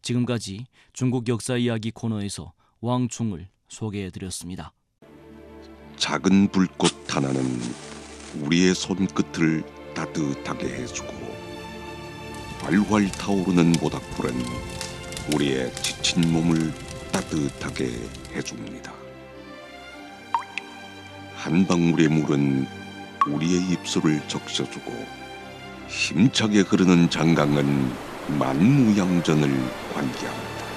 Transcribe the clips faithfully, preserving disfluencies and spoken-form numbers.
지금까지 중국 역사 이야기 코너에서 왕충을 소개해드렸습니다. 작은 불꽃 하나는 우리의 손끝을 따뜻하게 해주고 활활 타오르는 모닥불은 우리의 지친 몸을 따뜻하게 해줍니다. 한 방울의 물은 우리의 입술을 적셔주고 힘차게 흐르는 장강은 만무양전을 관계합니다.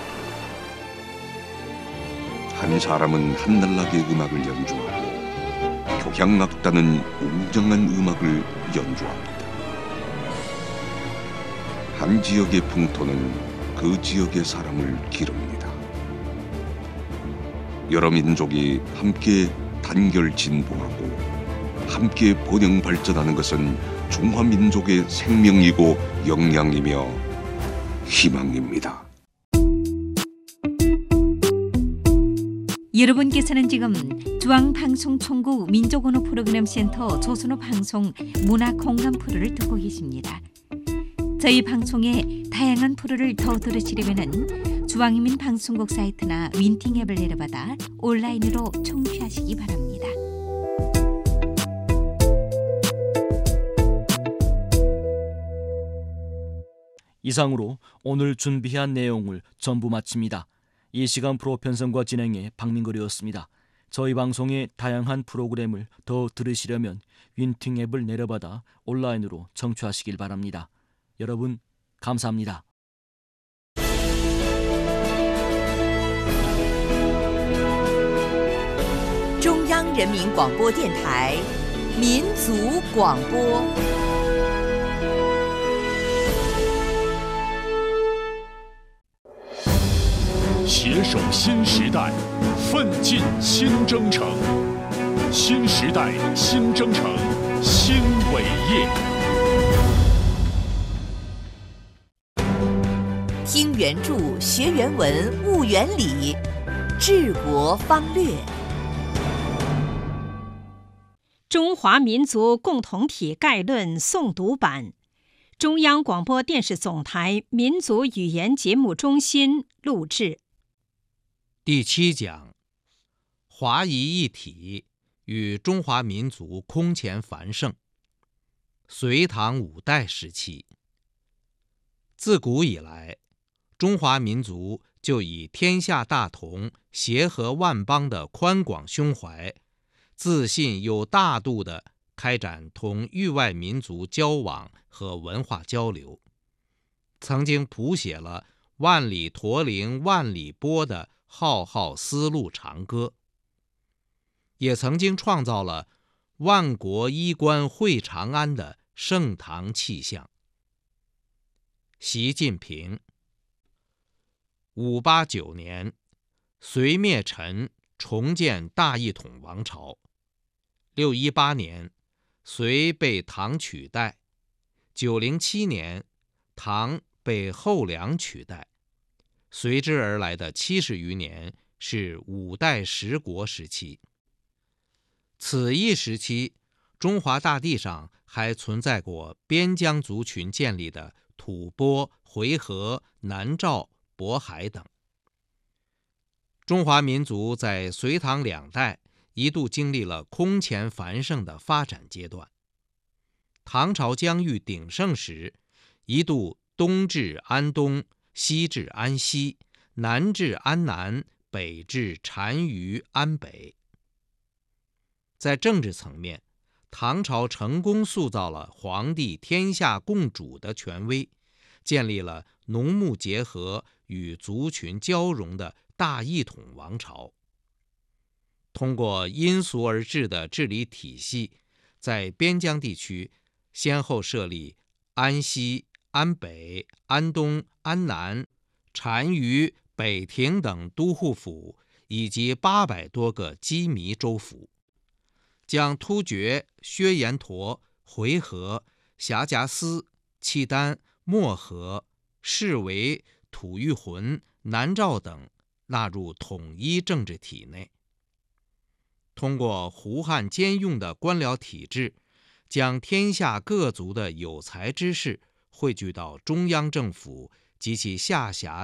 한 사람은 한날나게 음악을 연주하고 교향악단은 웅장한 음악을 연주합니다. 한 지역의 풍토는 그 지역의 사람을 기릅니다. 여러 민족이 함께 단결 진보하고 함께 번영 발전하는 것은 중화민족의 생명이고 역량이며 희망입니다. 여러분께서는 지금 중앙방송총국 민족언어 프로그램센터 조선어 방송 문화공감 프로를 듣고 계십니다. 저희 방송의 다양한 프로를 더 들으시려면 중앙인민 방송국 사이트나 윈팅 앱을 내려받아 온라인으로 청취하시기 바랍니다. 이상으로 오늘 준비한 내용을 전부 마칩니다. 이 시간 프로 편성과 진행의 박민걸이었습니다. 저희 방송의 다양한 프로그램을 더 들으시려면 윈팅 앱을 내려받아 온라인으로 청취하시길 바랍니다. 여러분 감사합니다. 中央人民广播电台民族广播。 携手新时代，奋进新征程。新时代新征程新伟业。 听原著，学原文，悟原理，治国方略。 中华民族共同体概论诵读版，中央广播电视总台民族语言节目中心录制。 第七讲：华夷一体与中华民族空前繁盛。隋唐五代时期，自古以来，中华民族就以天下大同、协和万邦的宽广胸怀，自信又大度地开展同域外民族交往和文化交流，曾经谱写了万里驼铃万里波的浩浩丝路长歌，也曾经创造了万国衣冠会长安的盛唐气象。习近平。五八九年，隋灭陈，重建大一统王朝。六一八年，隋被唐取代。九零七年，唐被后梁取代。随之而来的七十余年是五代十国时期。此一时期，中华大地上还存在过边疆族群建立的吐蕃、回纥、南诏、渤海等。中华民族在隋唐两代一度经历了空前繁盛的发展阶段。唐朝疆域鼎盛时，一度东至安东，西至安西，南至安南，北至单于安北。在政治层面，唐朝成功塑造了皇帝天下共主的权威，建立了农牧结合与族群交融的大一统王朝。通过因俗而治的治理体系，在边疆地区先后设立安西、安北、安东、安南、单于、北庭等都护府，以及八百多个羁縻州府，将突厥、薛延陀、回纥、辖夹司、契丹、漠河、释维、吐谷浑、南诏等纳入统一政治体内。通过胡汉兼用的官僚体制，将天下各族的有才之士汇聚到中央政府及其下辖的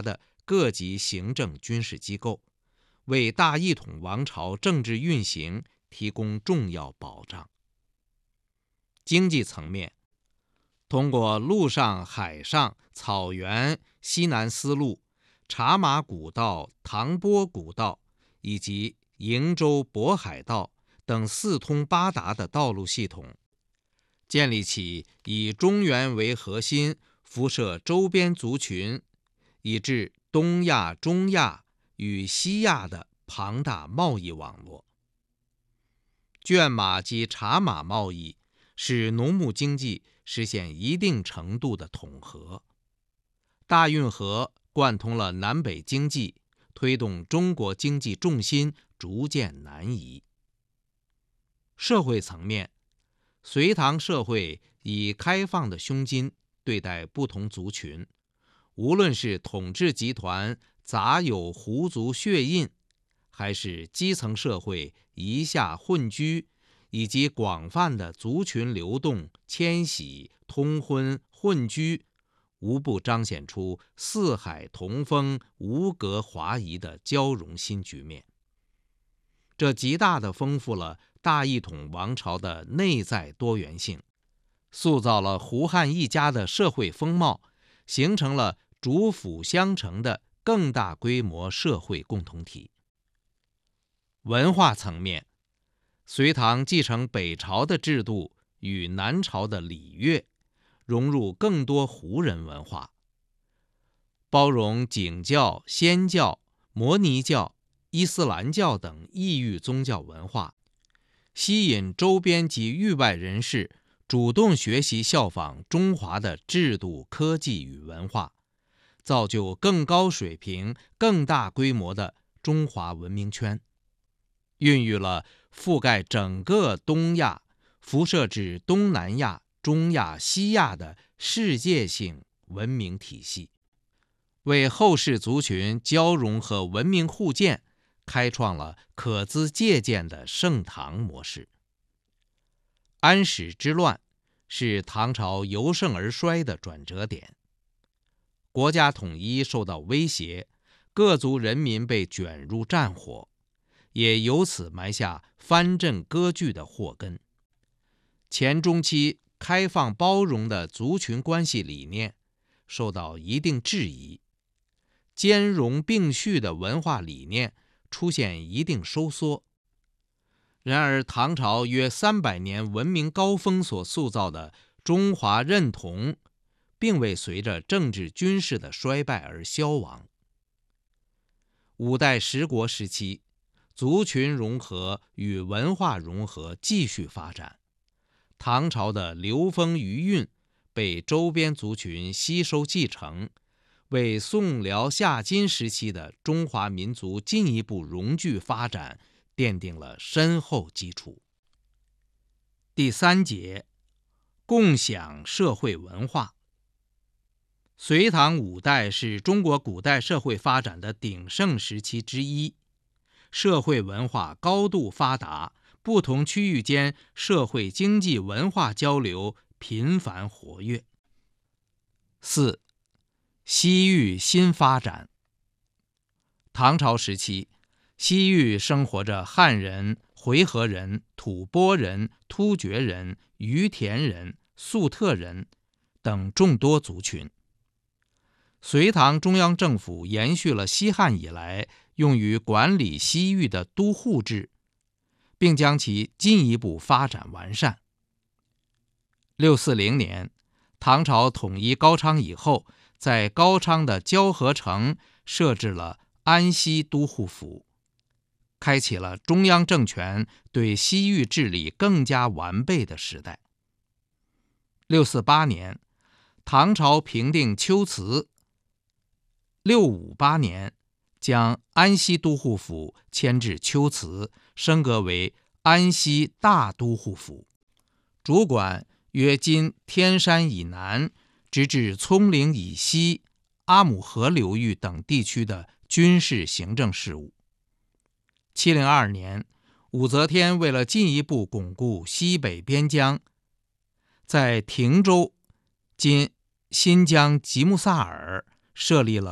各级行政军事机构，为大一统王朝政治运行提供重要保障。经济层面，通过陆上、海上、草原、西南丝路、茶马古道、唐波古道以及瀛洲渤海道等四通八达的道路系统，建立起以中原为核心，辐射周边族群，以至东亚、中亚与西亚的庞大贸易网络。圈马及茶马贸易使农牧经济实现一定程度的统合。大运河贯通了南北经济，推动中国经济重心逐渐南移。社会层面，隋唐社会以开放的胸襟对待不同族群，无论是统治集团杂有胡族血印，还是基层社会夷夏混居，以及广泛的族群流动、迁徙、通婚、混居，无不彰显出四海同风、无隔华夷的交融新局面。这极大地丰富了大一统王朝的内在多元性，塑造了胡汉一家的社会风貌，形成了主辅相承的更大规模社会共同体。文化层面，隋唐继承北朝的制度与南朝的礼乐，融入更多胡人文化，包容景教、仙教、摩尼教、伊斯兰教等异域宗教文化，吸引周边及域外人士主动学习效仿中华的制度、科技与文化，造就更高水平、更大规模的中华文明圈，孕育了覆盖整个东亚、辐射至东南亚、中亚、西亚的世界性文明体系，为后世族群交融和文明互鉴开创了可资借鉴的盛唐模式。安史之乱是唐朝由盛而衰的转折点，国家统一受到威胁，各族人民被卷入战火，也由此埋下藩镇割据的祸根。前中期开放包容的族群关系理念受到一定质疑，兼容并蓄的文化理念出现一定收缩。然而唐朝约三百年文明高峰所塑造的中华认同，并未随着政治军事的衰败而消亡。五代十国时期，族群融合与文化融合继续发展，唐朝的流风余韵被周边族群吸收继承，为宋辽夏金时期的中华民族进一步融聚发展奠定了深厚基础。第三节，共享社会文化。隋唐五代是中国古代社会发展的鼎盛时期之一，社会文化高度发达，不同区域间社会经济文化交流频繁活跃。四、西域新发展。唐朝时期，西域生活着汉人、回纥人、吐蕃人、突厥人、于田人、粟特人等众多族群。隋唐中央政府延续了西汉以来用于管理西域的都护制，并将其进一步发展完善。六四零年，唐朝统一高昌以后，在高昌的交河城设置了安西都护府，开启了中央政权对西域治理更加完备的时代。六四八年，唐朝平定龟兹。六五八年，将安西都护府迁至龟兹，升格为安西大都护府，主管约今天山以南直至葱岭以西阿姆河流域等地区的军事行政事务。七零二年，武则天为了进一步巩固西北边疆，在亭州（今新疆吉木萨尔）设立了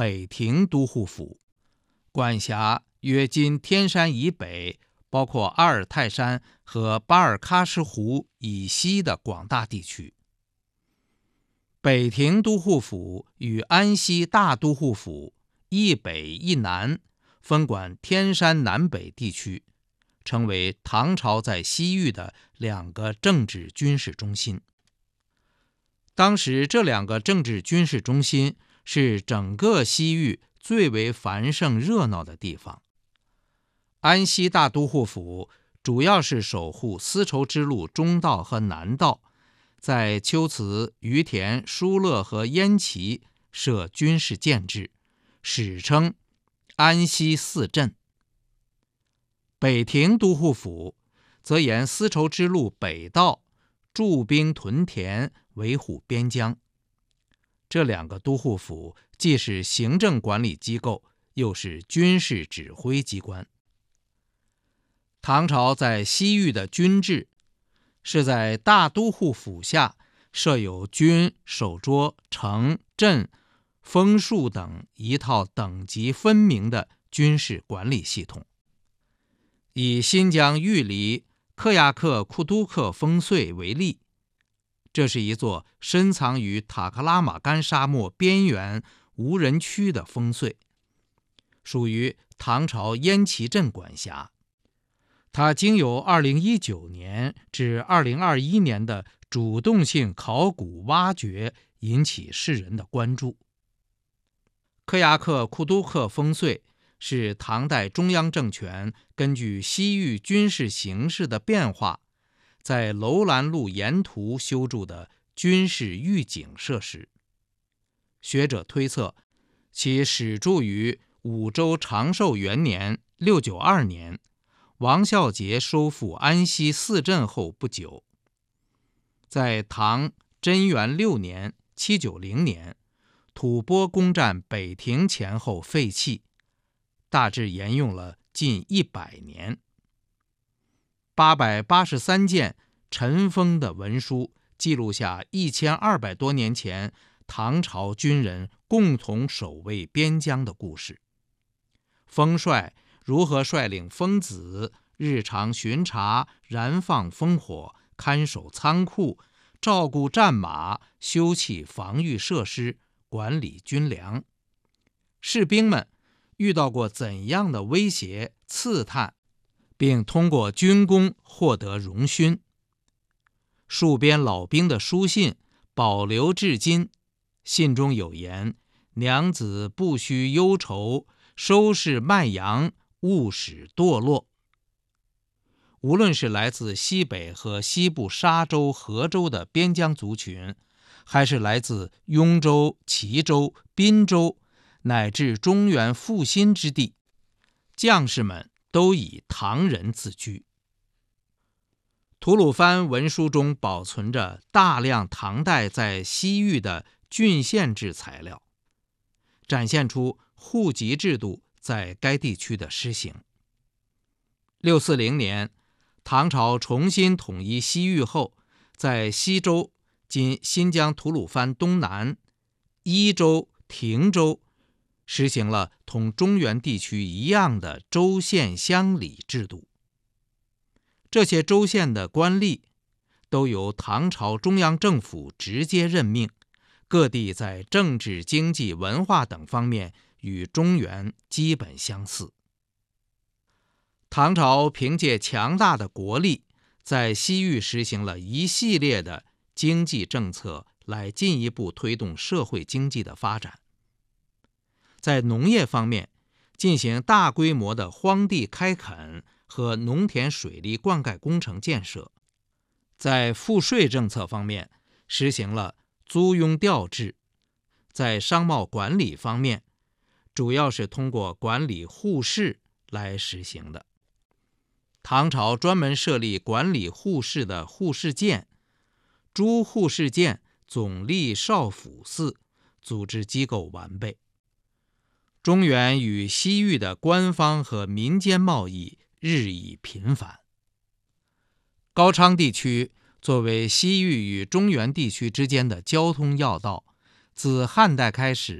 北庭都护府，管辖约今天山以北，包括阿尔泰山和巴尔喀什湖以西的广大地区。北庭都护府与安西大都护府一北一南，分管天山南北地区，成为唐朝在西域的两个政治军事中心。当时这两个政治军事中心是整个西域最为繁盛热闹的地方。安西大都护府主要是守护丝绸之路中道和南道，在龟兹、于田、疏勒和焉耆设军事建制，史称安西四镇。北庭都护府则沿丝绸之路北道驻兵屯田，维护边疆。这两个都护府既是行政管理机构，又是军事指挥机关。唐朝在西域的军制是在大都护府下设有军、守捉、城、镇、封戍等一套等级分明的军事管理系统。以新疆玉里克亚克库都克烽燧为例，这是一座深藏于塔克拉玛干沙漠边缘无人区的烽燧，属于唐朝焉耆镇管辖。它经由二零一九年至二零二一年的主动性考古挖掘引起世人的关注。克亚克库都克烽燧是唐代中央政权根据西域军事形势的变化，在楼兰路沿途修筑的军事预警设施。学者推测，其始筑于武周长寿元年六九二年，王孝杰收复安西四镇后不久。在唐贞元六年七九零年，吐蕃攻占北庭前后废弃，大致沿用了近一百年。八百八十三件尘封的文书记录下一千二百多年前唐朝军人共同守卫边疆的故事。封帅如何率领疯子日常巡查、燃放烽火、看守仓库、照顾战马、修葺防御设施、管理军粮。士兵们遇到过怎样的威胁、刺探，并通过军功获得荣勋。戍边老兵的书信保留至今，信中有言：娘子不须忧愁，收拾麦阳，勿使堕落。无论是来自西北和西部沙州、河州的边疆族群，还是来自雍州、齐州、滨州乃至中原复兴之地，将士们都以唐人自居。吐鲁番文书中保存着大量唐代在西域的郡县制材料，展现出户籍制度在该地区的施行。六四零年，唐朝重新统一西域后，在西州（今新疆吐鲁番东南）、伊州、亭州实行了同中原地区一样的州县乡里制度。这些州县的官吏都由唐朝中央政府直接任命，各地在政治、经济、文化等方面与中原基本相似。唐朝凭借强大的国力，在西域实行了一系列的经济政策，来进一步推动社会经济的发展。在农业方面，进行大规模的荒地开垦和农田水利灌溉工程建设。在赋税政策方面，实行了租庸调制。在商贸管理方面，主要是通过管理户市来实行的。唐朝专门设立管理户市的户市监，诸户市监总隶少府司，组织机构完备。中原与西域的官方和民间贸易日益频繁。高昌地区作为西域与中原地区之间的交通要道，自汉代开始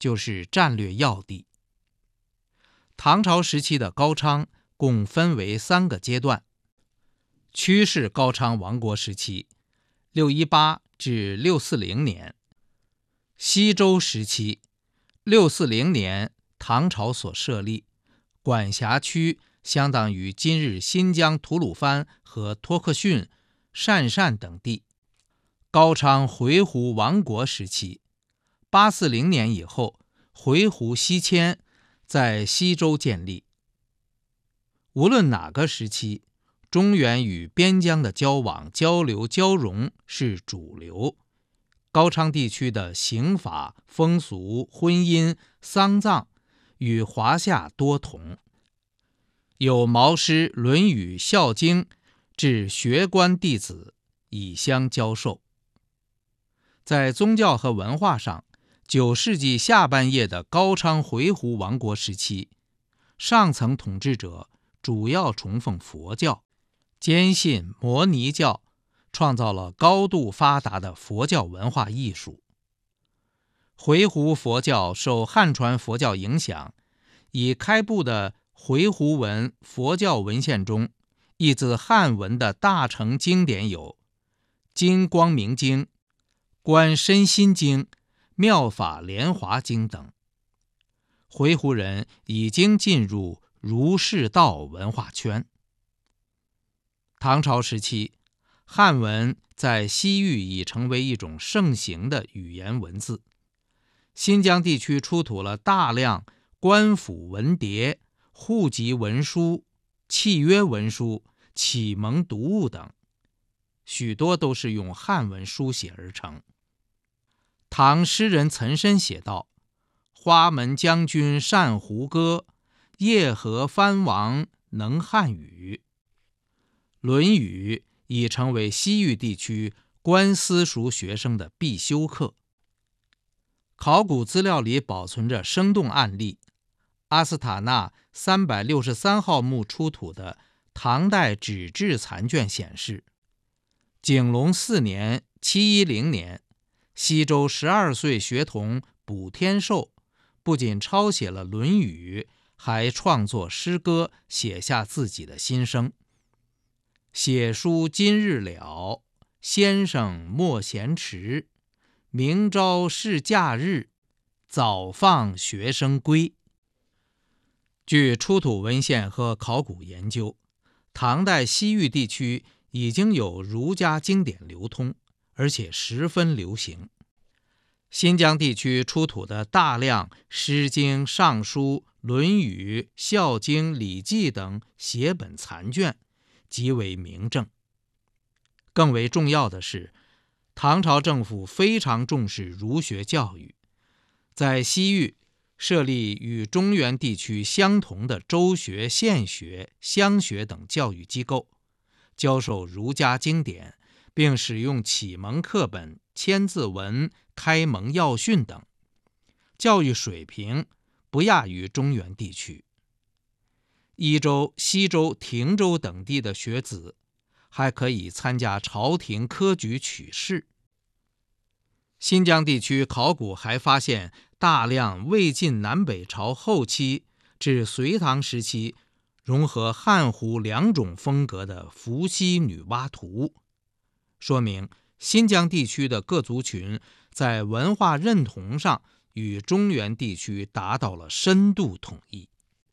就是战略要地。唐朝时期的高昌共分为三个阶段：曲式高昌王国时期六一八至六四零年，西周时期六四零年唐朝所设立，管辖区相当于今日新疆吐鲁番和托克逊、鄯善等地。高昌回鹘王国时期八四零年以后，回鹘西迁，在西周建立。无论哪个时期，中原与边疆的交往、交流、交融是主流。高昌地区的刑法、风俗、婚姻、丧葬与华夏多同，有毛诗、论语、孝经，至学官弟子以相教授。在宗教和文化上，九世纪下半叶的高昌回鹘王国时期，上层统治者主要崇奉佛教，坚信摩尼教，创造了高度发达的佛教文化艺术。回鹘佛教受汉传佛教影响，已开布的回鹘文佛教文献中，译自汉文的大成经典有金光明经、观身心经、妙法莲华经等。回鹘人已经进入儒释道文化圈。唐朝时期，汉文在西域已成为一种盛行的语言文字。新疆地区出土了大量官府文牒、户籍文书、契约文书、启蒙读物等，许多都是用汉文书写而成。唐诗人岑参写道：花门将军善胡歌，叶河藩王能汉语。论语已成为西域地区官私塾学生的必修课。考古资料里保存着生动案例。阿斯塔纳三百六十三号墓出土的唐代纸质残卷显示，景隆四年七一零年，西周十二岁学童卜天寿不仅抄写了《论语》，还创作诗歌，写下自己的心声。写书今日了，先生莫嫌迟。明朝是假日，早放学生归。据出土文献和考古研究，唐代西域地区已经有儒家经典流通，而且十分流行。新疆地区出土的大量《诗经》《尚书》《论语》《孝经》《礼记》等写本残卷，极为明证。更为重要的是，唐朝政府非常重视儒学教育，在西域设立与中原地区相同的州学、县学、乡学等教育机构，教授儒家经典，并使用启蒙课本、千字文、开蒙要训等，教育水平不亚于中原地区。伊州、西州、亭州等地的学子还可以参加朝廷科举取士。新疆地区考古还发现大量魏晋南北朝后期至隋唐时期融合汉胡两种风格的伏羲女娲图，说明新疆地区的各族群在文化认同上与中原地区达到了深度统一。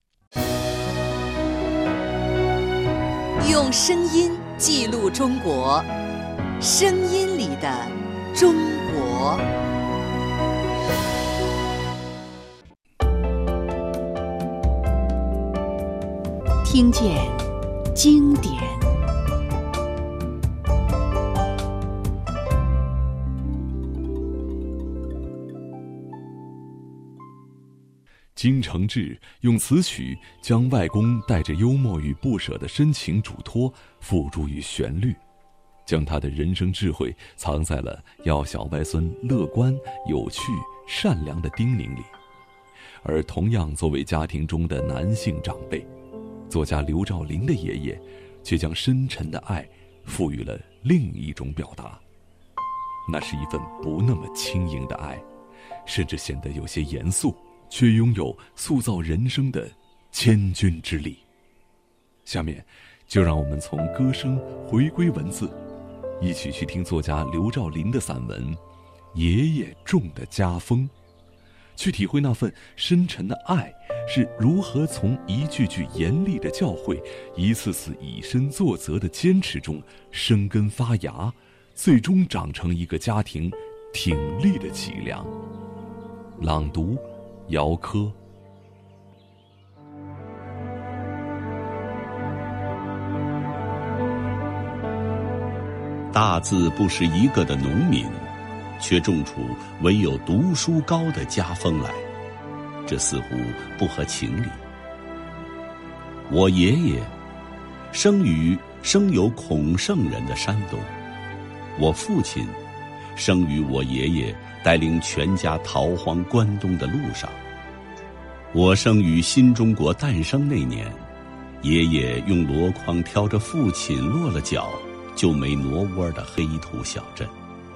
用声音记录中国，声音里的中国。 听见经典。 金承志用词曲将外公带着幽默与不舍的深情嘱托付诸于旋律，将他的人生智慧藏在了要小外孙乐观、有趣、善良的叮咛里。而同样作为家庭中的男性长辈，作家刘兆麟的爷爷却将深沉的爱赋予了另一种表达，那是一份不那么轻盈的爱， 甚至显得有些严肃，却拥有塑造人生的千钧之力。下面就让我们从歌声回归文字，一起去听作家刘兆林的散文《爷爷种的家风》，去体会那份深沉的爱是如何从一句句严厉的教诲，一次次以身作则的坚持中生根发芽，最终长成一个家庭挺立的脊梁。朗读姚科。 大字不识一个的农民，却种出唯有读书高的家风来，这似乎不合情理。我爷爷生于生有孔圣人的山东，我父亲生于我爷爷带领全家逃荒关东的路上。我生于新中国诞生那年，爷爷用箩筐挑着父亲落了脚就没挪窝的黑土小镇。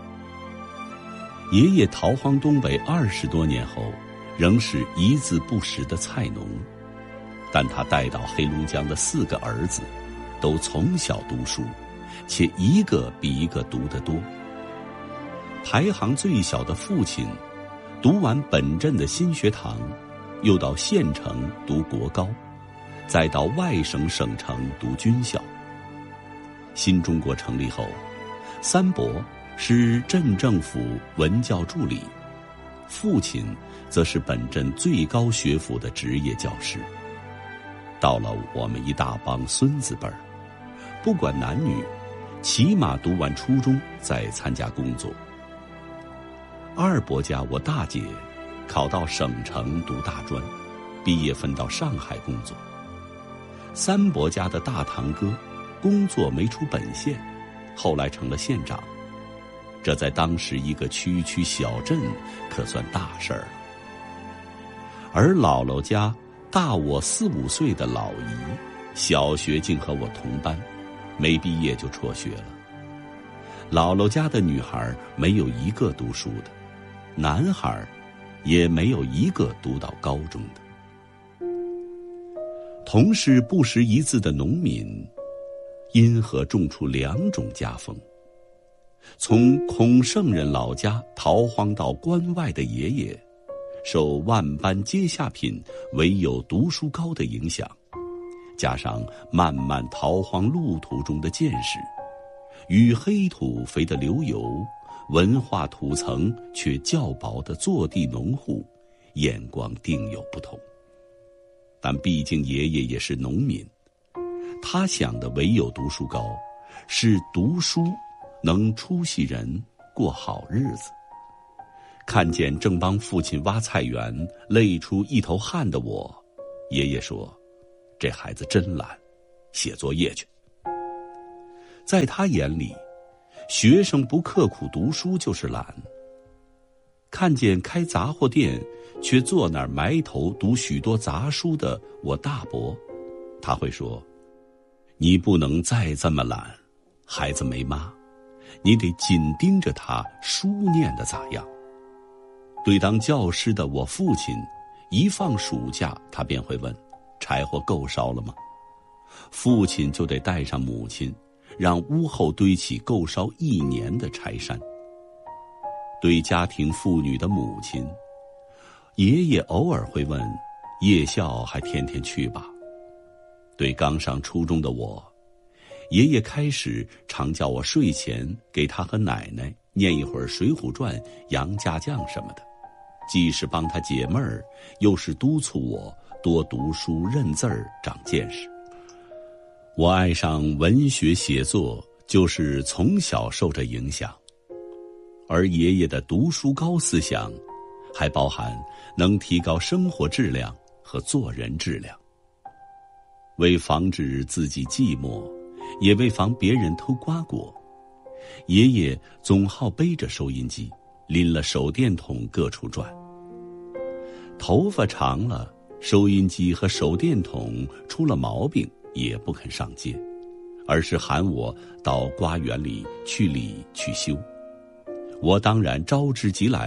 爷爷逃荒东北二十多年后，仍是一字不识的菜农，但他带到黑龙江的四个儿子，都从小读书，且一个比一个读得多。排行最小的父亲，读完本镇的新学堂，又到县城读国高，再到外省省城读军校。新中国成立后，三伯是镇政府文教助理，父亲则是本镇最高学府的职业教师。到了我们一大帮孙子辈儿，不管男女，起码读完初中再参加工作。二伯家我大姐考到省城读大专，毕业分到上海工作。三伯家的大堂哥工作没出本县，后来成了县长，这在当时一个区区小镇可算大事儿了。而姥姥家大我四五岁的老姨，小学竟和我同班，没毕业就辍学了。姥姥家的女孩没有一个读书的，男孩也没有一个读到高中的。同是不识一字的农民，因何种出两种家风？从孔圣人老家逃荒到关外的爷爷，受万般阶下品唯有读书高的影响，加上漫漫逃荒路途中的见识，与黑土肥的流油，文化土层却较薄的坐地农户，眼光定有不同。但毕竟爷爷也是农民，他想的唯有读书高，是读书能出息人过好日子。看见正帮父亲挖菜园累出一头汗的我，爷爷说：“这孩子真懒，写作业去。”在他眼里，学生不刻苦读书就是懒。看见开杂货店却坐那儿埋头读许多杂书的我大伯，他会说：“你不能再这么懒，孩子没妈，你得紧盯着他书念得咋样。”对当教师的我父亲，一放暑假他便会问：“柴火够烧了吗？”父亲就得带上母亲，让屋后堆起够烧一年的柴山。对家庭妇女的母亲，爷爷偶尔会问：“夜校还天天去吧？”对刚上初中的我，爷爷开始常叫我睡前给他和奶奶念一会儿《水浒传》《杨家将》什么的，既是帮他解闷儿，又是督促我多读书认字儿长见识。我爱上文学写作，就是从小受这影响。而爷爷的读书高思想，还包含能提高生活质量和做人质量。为防止自己寂寞，也为防别人偷瓜果，爷爷总好背着收音机，拎了手电筒各处转。头发长了，收音机和手电筒出了毛病也不肯上街，而是喊我到瓜园里去理去修。我当然招之即来，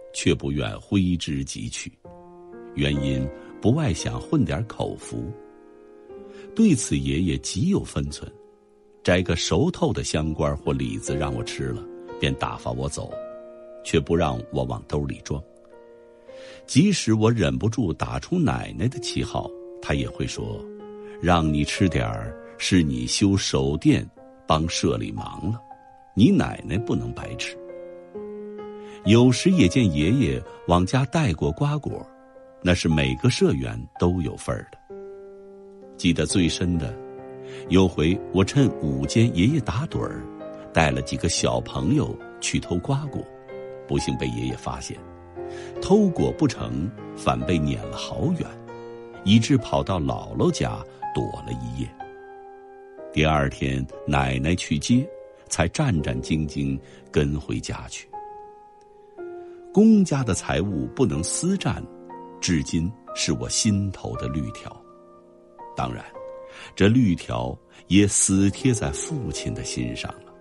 却不愿挥之即去，原因不外想混点口福。对此爷爷极有分寸，摘个熟透的香瓜或李子让我吃了，便打发我走，却不让我往兜里装。即使我忍不住打出奶奶的旗号，他也会说，让你吃点儿是你修手店帮社里忙了，你奶奶不能白吃。有时也见爷爷往家带过瓜果，那是每个社员都有份儿的。记得最深的，有回我趁午间爷爷打盹儿，带了几个小朋友去偷瓜果，不幸被爷爷发现，偷果不成，反被撵了好远，以致跑到姥姥家躲了一夜。第二天奶奶去接，才战战兢兢跟回家去。公家的财物不能私占，至今是我心头的绿条。当然，这绿条也死贴在父亲的心上了。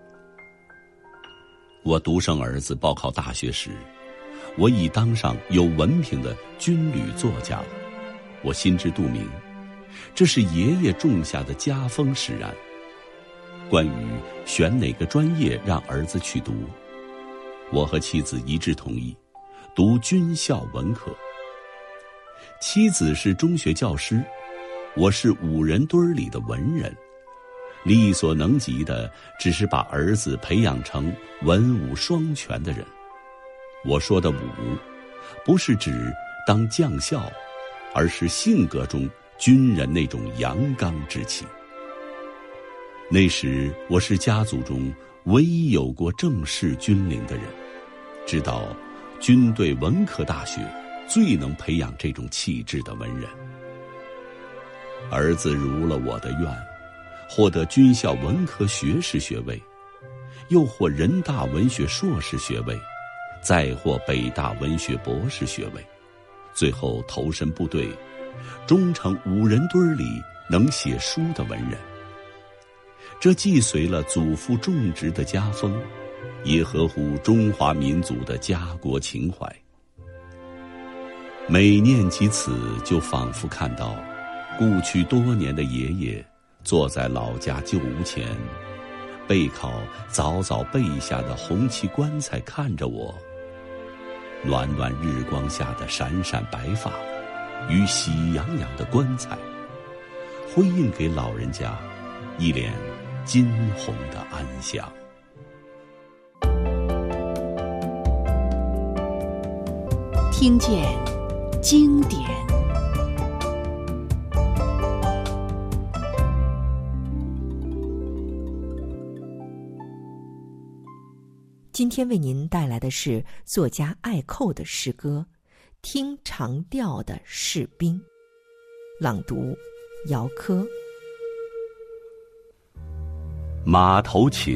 我独生儿子报考大学时，我已当上有文凭的军旅作家了。我心知肚明，这是爷爷种下的家风使然。关于选哪个专业让儿子去读，我和妻子一致同意读军校文科。妻子是中学教师，我是五人堆里的文人，力所能及的只是把儿子培养成文武双全的人。我说的武，不是指当将校，而是性格中军人那种阳刚之气。那时我是家族中唯一有过正式军龄的人，知道军队文科大学最能培养这种气质的文人。儿子如了我的愿，获得军校文科学士学位，又获人大文学硕士学位，再获北大文学博士学位，最后投身部队，终成五人堆里能写书的文人。这既随了祖父种植的家风，也合乎中华民族的家国情怀。每念及此，就仿佛看到故去多年的爷爷坐在老家旧屋前，背靠早早备下的红漆棺材看着我，暖暖日光下的闪闪白发与喜洋洋的棺材，辉映给老人家一脸金红的安详。 听见经典。 今天为您带来的是作家艾寇的诗歌《听长调的士兵》，朗读姚科。 马头琴